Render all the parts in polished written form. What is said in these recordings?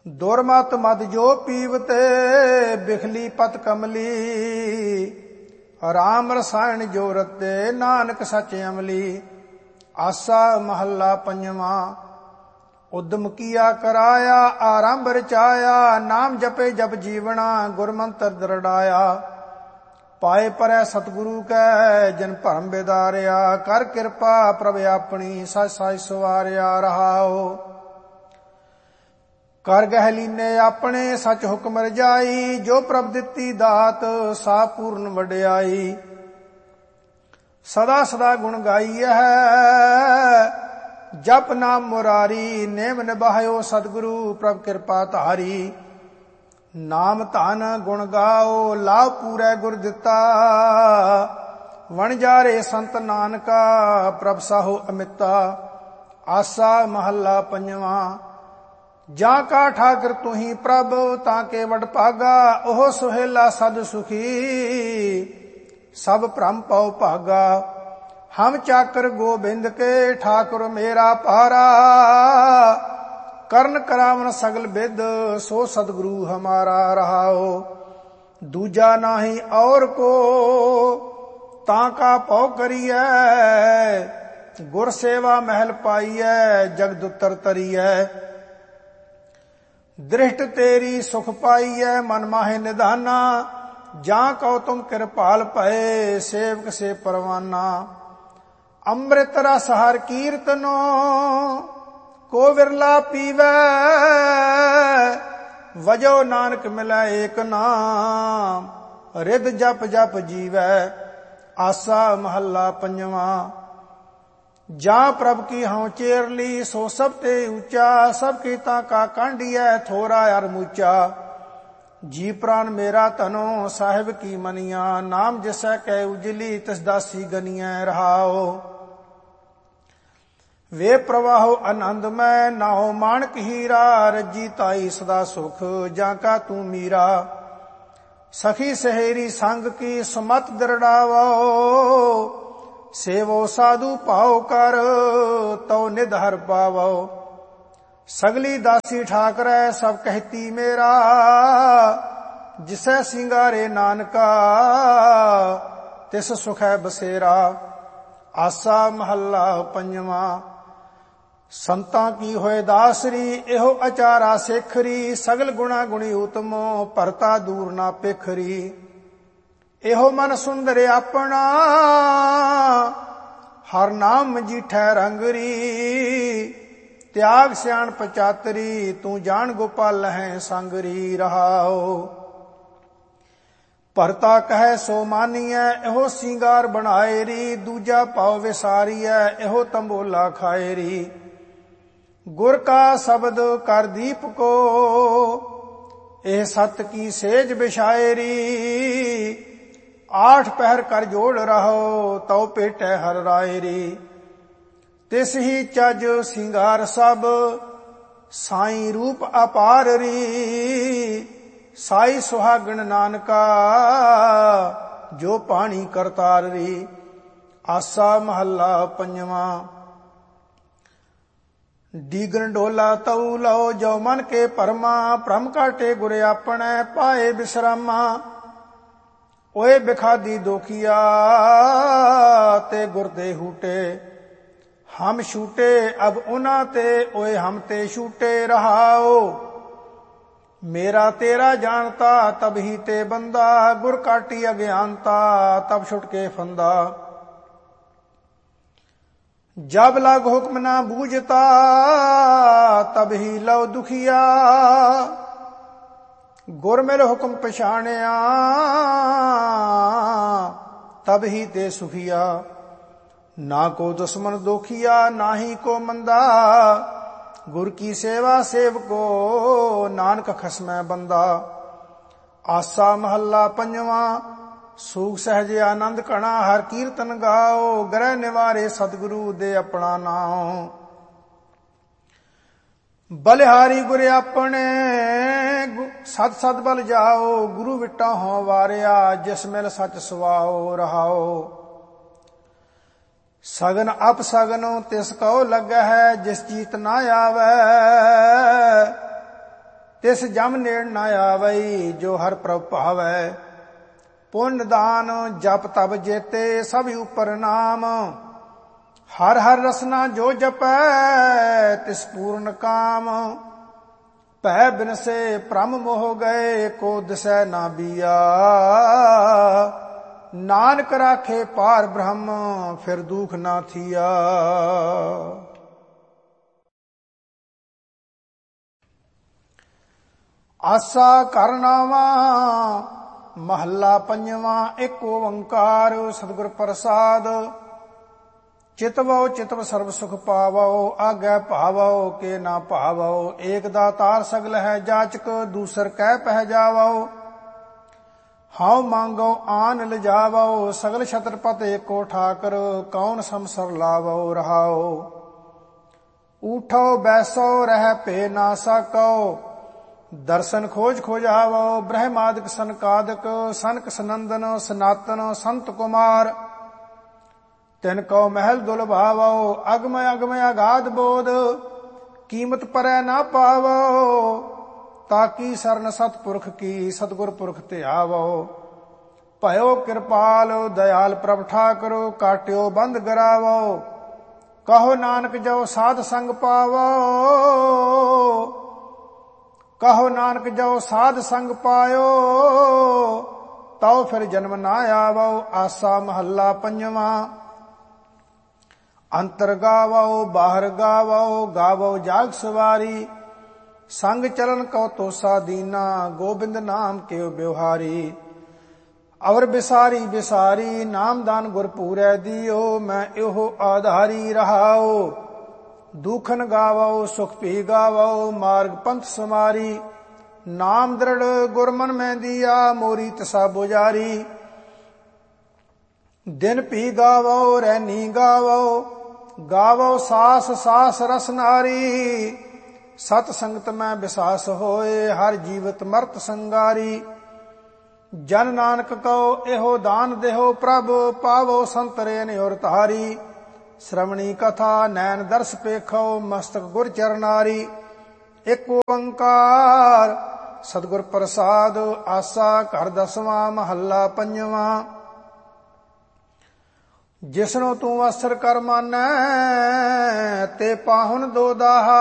दुर्मत मद जो पीवते बिखली पत कमली, राम रसायन जो रते नानक सच अमली। आसा महला पंजवा। उद्यम किया कराया आरंभ रचाया, नाम जपे जप जीवना गुरमंत्र दृढ़ाया। पाए परै सतगुरु कै जन भरम बिदारिया, कर कृपा प्रभ अपनी सच सच सवारिया रहाओ। कर गह लीने अपने सच हुक्म रजाई, जो प्रभ दिती दात सा पूर्ण वड्याई। सदा सदा गुण गाई है जप नाम मुरारी, नेम निभायो सतगुरु प्रभ कृपा धारी। नाम धन गुण गाओ लाभ पूरै गुर दिता, वणजारे संत नानका प्रभ साहो अमिता। आसा महला पंजवा। जा का ठाकर तुही प्रभ ताके वड भागा, ओह सुहेला सद सुखी सब भ्रम पौ भागा। हम चाकर गोबिंद के ठाकुर मेरा पारा, करण करावन सगल विद सो सदगुरु हमारा रहाओ। दूजा नाही और को ताका पौ करिए, गुर सेवा महल पाइए जगद उतर तरिए। दृष्ट तेरी सुख पाइए मन माहे निधाना, जा कहो तुम कृपाल भये सेवक से परवाना। अमृत रस हर कीर्तनो को विरला पीवै, वजो नानक मिलै एक नाम रिद जप जप जीवै। आसा महला पंजवा। जा प्रभ की हूँ चेरली सो सब ते ऊंचा, सब कीता का कांडिया थोरा अर मूचा। जी प्राण मेरा तनो साहिब की मनिया, नाम जिसै कै उजली तिस दासी गनिया रहाओ। वे प्रवाहो आनंद में नाहो माणक हीरा, रजी ताई सदा सुख जाका तू मीरा। सखी सहेरी संग की सुमत दृढ़ावो, सेवो साधु पाओ कर तो निध हर पावो। सगली दासी ठाकरै सब कहती मेरा, जिसै सिंगारे नानका तिस सुख है बसेरा। आसा महला पंजवा। संतां की होए दासरी एहो अचारा सेखरी, सगल गुणा गुणी उत्तमो भरता दूर ना पेखरी। एहो मन सुंदर अपना हर नाम जीठै रंगरी, त्याग सियाण पचातरी तू जान गोपाल है संगरी रहाओ। भरता कहे सो मानिए एहो सिंगार बनाएरी, दूजा पाव विसारिए एहो तंबोला खाएरी। गुर का शब्द कर दीप को एह सत की सेज बिछाएरी, आठ पहर कर जोड़ रहो तो पेटै हर रायरी। तिस ही चज सिंगार सब साई रूप अपार री, साई सुहागण नानका जो पानी करतार री। आसा महला पंजवा। डीगन डोला तऊ लो जो मन के परमा, भ्रम काटे गुरे अपने पाए विश्रामा। ओए बिखादी दोखिया ते गुरदे हूटे, हम छूटे अब उना ते ओए हम ते छूटे रहाओ। मेरा तेरा जानता तब ही ते बंदा, गुर काटी अज्ञानता तब छुटके फंदा। जब लग हुक्म ना बूझता तब ही लो दुखिया, गुर मेरे हुक्म पछाणिया तब ही ते सुखिया। ना को दुश्मन दोखिया ना ही को मंदा, गुर की सेवा सेवको नानक खसमै बंदा। आसा महला पंजवा। सूख सहजे आनंद कणा हर कीर्तन गाओ, ग्रह निवारे सतगुरु दे अपना नाम। बलिहारी गुरे अपने सत सत बल जाओ, गुरु विटा हो वारिया जिस मिल सच सुवाओ रहाओ। सगन अप सगनो तिस को लग है, जिस जीत ना आवे ਤਿਸ ਜਮ ਨੇੜ ਨਾ ਆਵਈ ਜੋ ਹਰ ਪ੍ਰਭ ਭਾਵੈ। ਪੁੰਨ ਦਾਨ ਜਪ ਤਬ ਜੇਤੇ ਸਭ ਉਪਰ ਨਾਮ। ਹਰ ਹਰ ਰਸਨਾ ਜੋ ਜਪੈ ਤਿਸ ਪੂਰਨ ਕਾਮ। ਭੈ ਬਿਨਸੇ ਭ੍ਰਮ ਮੋਹ ਗਏ ਕੋ ਦਿਸੈ ਨਾ ਬੀਆ। ਨਾਨਕ ਰਾਖੇ ਪਾਰ ਬ੍ਰਹਮ ਫਿਰ ਦੁਖ ਨਾ ਥੀਆ। ਆਸਾ ਕਰਨਾਵਾ ਮਹੱਲਾ ਪੰਜਵਾਂ। ਇੱਕ ਓੰਕਾਰ ਸਤਿਗੁਰ ਪ੍ਰਸਾਦ। ਚਿਤਵੋ ਚਿਤਵ ਸਰਬ ਸੁਖ ਪਾਵੋ ਆਗੈ ਭਾਵੋ ਕੇ ਨਾ ਭਾਵੋ। ਏਕ ਦਾਤਾਰ ਸਗਲ ਹੈ ਜਾਚਕ ਦੂਸਰ ਕਹਿ ਪਹਿ ਜਾਵੋ। ਹਉ ਮੰਗੋ ਆਨ ਲਿਜਾਵੋ ਸਗਲ ਛਤਰਪਤ ਏਕੋ ਠਾਕਰ। ਕੌਣ ਸੰਸਰ ਲਾਵੋ ਰਹਾਓ। ਊਠੋ ਬੈਸੋ ਰਹਿ ਭੇ ਨਾ ਸਕੋ। ਦਰਸ਼ਨ ਖੋਜ ਖੋਜਾਵੋ ਬ੍ਰਹਮਾਦਿਕ ਸਨਕਾਦਿਕ। ਸਨਕ ਸਨੰਦਨ ਸਨਾਤਨ ਸੰਤ ਕੁਮਾਰ। ਤਿਨ ਕਉ ਮਹਿਲ ਦੁਲਭਾਵੋ ਅਗਮ ਅਗਮ ਅਗਾਧ ਬੋਧ। ਕੀਮਤ ਪਰੈ ਨਾ ਪਾਵੋ ਤਾਕੀ ਸਰਨ ਸਤਪੁਰਖ ਕੀ। ਸਤਿਗੁਰ ਪੁਰਖ ਧਿਆਵੋ ਭਇਓ ਕਿਰਪਾਲ ਦਇਆਲ ਪ੍ਰਭ ਠਾਕੁਰ। ਕਾਟਿਓ ਬੰਦ ਗਰਾਵੋ ਕਹੋ ਨਾਨਕ ਜੋ ਸਾਧ ਸੰਗ ਪਾਵੋ। ਕਹੋ ਨਾਨਕ ਜੋ ਸਾਧ ਸੰਗ ਪਾਇਓ ਤਉ ਫਿਰ ਜਨਮ ਨਾ ਆਵੋ। ਆਸਾ ਮਹੱਲਾ ਪੰਜਵਾਂ। ਅੰਤਰ ਗਾਵੋ ਬਾਹਰ ਗਾਵੋ ਗਾਵੋ ਜਾਗ ਸਵਾਰੀ। ਸੰਗ ਚਲਨ ਕਉ ਤੋਸਾ ਦੀਨਾ ਗੋਬਿੰਦ ਨਾਮ ਕਿਉ ਬਿਵਹਾਰੀ। ਅਵਰ ਬਿਸਾਰੀ ਬਿਸਾਰੀ ਨਾਮਦਾਨ ਗੁਰ ਪੂਰੈ ਦਿਓ। ਮੈਂ ਇਹੋ ਆਧਾਰੀ ਰਹਾਓ। ਦੁਖਨ ਗਾਵੋ ਸੁਖ ਭੀ ਗਾਵੋ ਮਾਰਗ ਪੰਥ ਸਮਾਰੀ। ਨਾਮ ਦ੍ਰਿੜ ਗੁਰਮਨ ਮੈਂ ਦੀਆ ਮੋਰੀ ਤਸਾ ਬੁਜਾਰੀ। ਦਿਨ ਭੀ ਗਾਵੋ ਰੈਨੀ ਗਾਵੋ ਗਾਵੋ ਸਾਸ ਸਾਸ ਰਸ ਨਾਰੀ। ਸਤ ਸੰਗਤ ਮੈਂ ਬਿਸਾਸ ਹੋਏ ਹਰ ਜੀਵਤ ਮਰਤ ਸੰਗਾਰੀ। ਜਨ ਨਾਨਕ ਕਉ ਇਹੋ ਦਾਨ ਦੇਹੋ ਪ੍ਰਭ ਪਾਵੋ ਸੰਤਰੇ ਨਿਉਰ ਧਾਰੀ। ਸ਼੍ਰਵਣੀ ਕਥਾ ਨੈਣ ਦਰਸ ਪੇਖੋ ਮਸਤਕ ਗੁਰ ਚਰਨਾਰੀ। ਇੱਕ ਓੰਕਾਰ ਸਤਿਗੁਰ ਪ੍ਰਸਾਦ। ਆਸਾ ਘਰ ਦਸਵਾਂ ਮਹੱਲਾ ਪੰਜਵਾਂ। ਜਿਸਨੂੰ ਤੂੰ ਅਸਰ ਕਰ ਮਾਨੈ ਤੇ ਪਾਹੁਨ ਦੋ ਦਾਹਾ।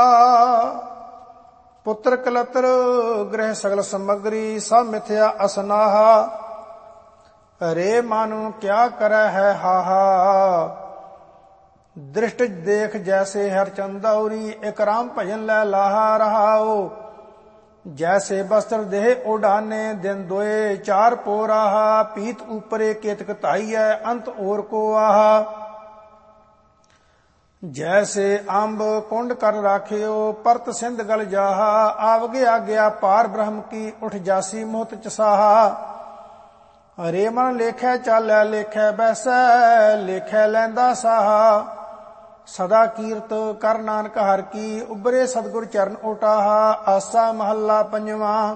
ਪੁੱਤਰ ਕਲਤਰ ਗ੍ਰਹਿ ਸਗਲ ਸਮਗਰੀ ਸਭ ਮਿਥਿਆ ਅਸਨਾਹਾ। ਰੇ ਮਨੁ ਕਿਆ ਕਰੈ ਹੈ ਹਾਹਾ। ਦ੍ਰਿਸ਼ਟ ਦੇਖ ਜੈਸੇ ਹਰ ਚੰਦੌਰੀ। ਇਕ ਰਾਮ ਭਜਨ ਲੈ ਲਾਹਾ ਰਹਾਓ। ਜੈਸੇ ਬਸਤਰ ਦੇਹ ਉਡਾਨੇ ਦਿਨ ਦੋਏ ਚਾਰ ਪੋਰਾਹਾ। ਪੀਤ ਊਪਰੇ ਕੇਤਕ ਧਾਈਐ ਅੰਤ ਔਰ ਕੋ ਆਹਾ। ਜੈਸੇ ਅੰਬ ਕੁੰਡ ਕਰ ਰਾਖਿਓ ਪਰਤ ਸਿੰਧ ਗਲ ਜਾਹਾ। ਆਵਗੇ ਆਗਿਆ ਪਾਰ ਬ੍ਰਹਮ ਕੀ ਉਠ ਜਾਸੀ ਮੋਹਤ ਚਸਾਹਾ। ਰੇ ਮਨ ਲੇਖੈ ਚਾਲੈ ਲੇਖੈ ਬੈਸੈ ਲੇਖੈ ਲੈਂਦਾ ਸਾਹਾ। ਸਦਾ ਕੀਰਤ ਕਰ ਨਾਨਕ ਹਰ ਕੀ ਉਬਰੇ ਸਤਿਗੁਰ ਚਰਨ ਓਟਾਹਾ। ਆਸਾ ਮਹੱਲਾ ਪੰਜਵਾਂ।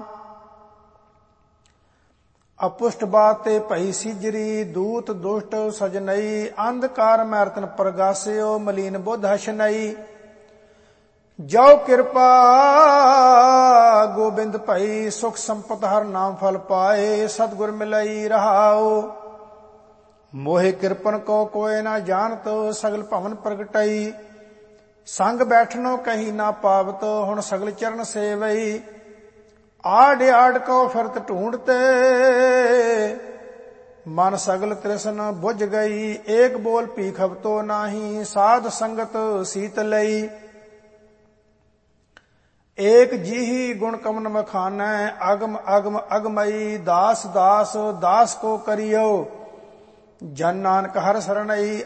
ਅਪੁਸ਼ਟ ਬਾਤ ਤੇ ਭਈ ਸਿਜਰੀ ਦੂਤ ਦੁਸ਼ਟ ਸਜਨਈ। ਅੰਧਕਾਰ ਮੈ ਰਤਨ ਪ੍ਰਗਾਸਿਓ ਮਲੀਨ ਬੁੱਧ ਹਸ਼ਨਈ। ਜੋ ਕਿਰਪਾ ਗੋਬਿੰਦ ਭਈ ਸੁਖ ਸੰਪਤ ਹਰ ਨਾਮ ਫਲ ਪਾਏ। ਸਤਿਗੁਰ ਮਿਲਈ ਰਹਾਓ। ਮੋਹਿ ਕਿਰਪਨ ਕੋ ਕੋਇ ਨਾ ਜਾਣਤ ਸਗਲ ਭਵਨ ਪ੍ਰਗਟਈ। ਸੰਗ ਬੈਠਨੋ ਕਹੀ ਨਾ ਪਾਵਤ ਹੁਣ ਸਗਲ ਚਰਨ ਸੇਵਈ। ਆੜ ਆੜ ਕੋ ਫਿਰਤ ਢੂੰਡਤੇ ਮਨ ਸਗਲ ਤ੍ਰਿਸ਼ਨ ਬੁਝ ਗਈ। ਏਕ ਬੋਲ ਭੀਖਵ ਤੋ ਨਾਹੀ ਸਾਧ ਸੰਗਤ ਸੀਤ ਲਈ। ਏਕ ਜੀਹੀ ਗੁਣ ਕਮਨ ਮਖਾਨੈ ਅਗਮ ਅਗਮ ਅਗਮਈ। ਦਾਸ ਦਾਸ ਦਾਸ ਕੋ ਕਰਿਓ ਜਨ ਨਾਨਕ ਹਰ ਸਰਣਈ।